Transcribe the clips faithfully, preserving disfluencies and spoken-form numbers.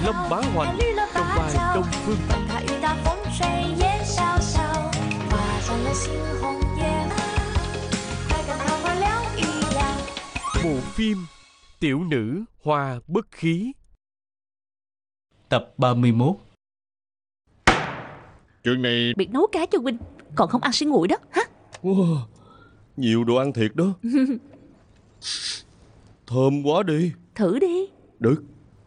Lâm Bá Hoành trong vai Đông Phương. Bộ phim Tiểu Nữ Hoa Bất Khí. Tập ba mươi mốt. Chuyện này Biệt nấu cá cho huynh, còn không ăn xi nguội đó hả? wow, nhiều đồ ăn thiệt đó. Thơm quá đi. Thử đi. Được.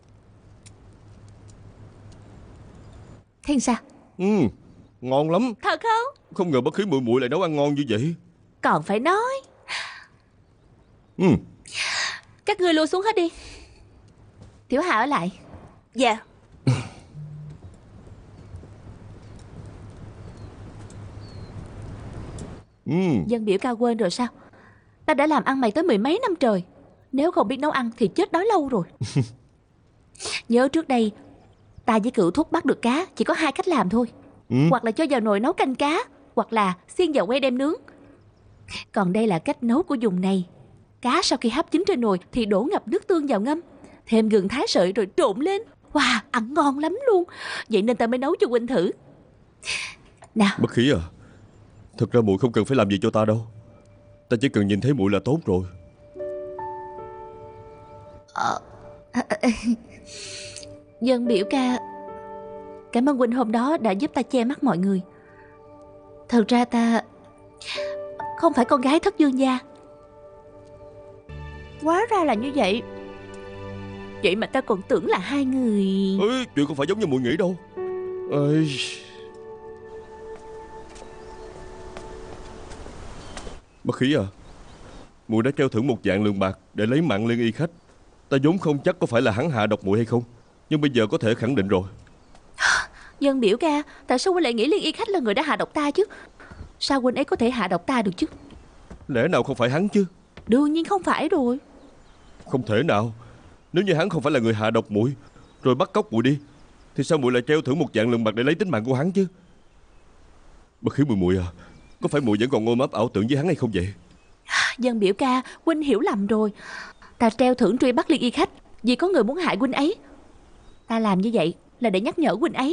Thấy sao? Ừ, ngon lắm. Thật không? Không ngờ Bất Khí muội muội lại nấu ăn ngon như vậy. Còn phải nói. Ừ. Các ngươi lui xuống hết đi. Tiểu Hạ ở lại. Dạ. Ừ. Dân biểu ca quên rồi sao? Ta đã làm ăn mày tới mười mấy năm trời. Nếu không biết nấu ăn thì chết đói lâu rồi. Nhớ trước đây ta với Cửu Thúc bắt được cá chỉ có hai cách làm thôi. Ừ. Hoặc là cho vào nồi nấu canh cá, hoặc là xiên vào que đem nướng. Còn đây là cách nấu của vùng này. Cá sau khi hấp chín trên nồi thì đổ ngập nước tương vào ngâm, thêm gừng thái sợi rồi trộn lên. Wow, ăn ngon lắm luôn. Vậy nên ta mới nấu cho huynh thử. Nào. Bất Khí à, thật ra muội không cần phải làm gì cho ta đâu. Ta chỉ cần nhìn thấy muội là tốt rồi. Ờ, Dân biểu ca, cảm ơn huynh hôm đó đã giúp ta che mắt mọi người. Thật ra ta không phải con gái thất dương gia. Hóa ra là như vậy. Vậy mà ta còn tưởng là hai người. Ê, chuyện không phải giống như muội nghĩ đâu. Ê... Bất Khí à, muội đã treo thưởng một vạn lượng bạc để lấy mạng Liên Y khách. Ta vốn không chắc có phải là hắn hạ độc muội hay không, nhưng bây giờ có thể khẳng định rồi. Dân biểu ca, tại sao huynh lại nghĩ Liên Y khách là người đã hạ độc ta chứ? Sao huynh ấy có thể hạ độc ta được chứ? Lẽ nào không phải hắn chứ? Đương nhiên không phải rồi. Không thể nào. Nếu như hắn không phải là người hạ độc muội rồi bắt cóc muội đi, thì sao muội lại treo thưởng một vạn lượng bạc để lấy tính mạng của hắn chứ? Bất Khí muội muội à, có phải muội vẫn còn ôm ấp ảo tưởng với hắn hay không vậy? Dân biểu ca, huynh hiểu lầm rồi. Ta treo thưởng truy bắt Liên Y khách vì có người muốn hại huynh ấy. Ta làm như vậy là để nhắc nhở huynh ấy.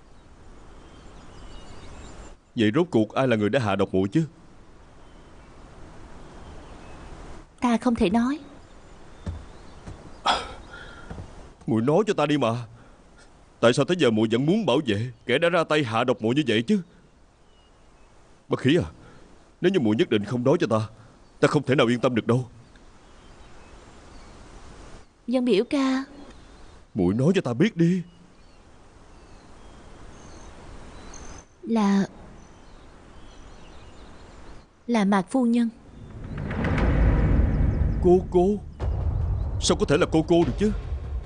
Vậy rốt cuộc ai là người đã hạ độc muội chứ? Ta không thể nói. Muội nói cho ta đi mà. Tại sao tới giờ muội vẫn muốn bảo vệ kẻ đã ra tay hạ độc muội như vậy chứ? Bất Khí à, nếu như muội nhất định không nói cho ta, ta không thể nào yên tâm được đâu. Dân biểu ca, Muội nói cho ta biết đi. Là Là Mạc phu nhân. Cô cô? Sao có thể là cô cô được chứ?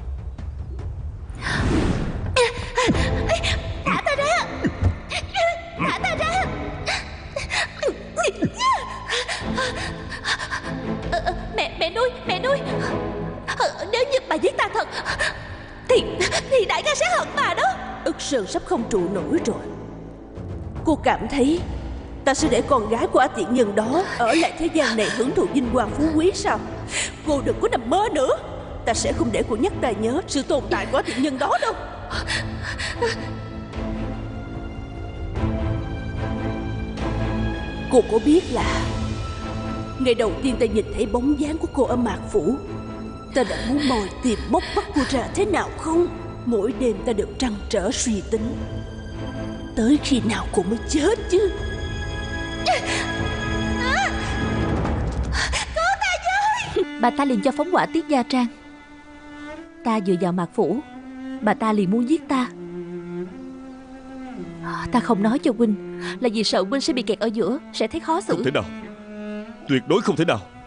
Thả ta ra. Thả ta ra. Mẹ, mẹ nuôi, mẹ nuôi. Nếu như bà giết ta thật Thì, thì đại ca sẽ hận bà đó. Ức Sơn sắp không trụ nổi rồi. Cô cảm thấy ta sẽ để con gái của A Tiện Nhân đó ở lại thế gian này hưởng thụ vinh quang phú quý sao? Cô đừng có nằm mơ nữa. Ta sẽ không để cô nhắc ta nhớ sự tồn tại của A Tiện Nhân đó đâu. Cô có biết là ngày đầu tiên ta nhìn thấy bóng dáng của cô ở Mạc Phủ, ta đã muốn mồi tìm móc bắt cô ra thế nào không? Mỗi đêm ta đều trăn trở suy tính tới khi nào cô mới chết chứ. Cứu ta với. Bà ta liền cho phóng hỏa tiết gia trang. Ta vừa vào Mạc Phủ, bà ta liền muốn giết ta. Ta không nói cho huynh là vì sợ huynh sẽ bị kẹt ở giữa, sẽ thấy khó xử. Không thể nào, tuyệt đối không thể nào.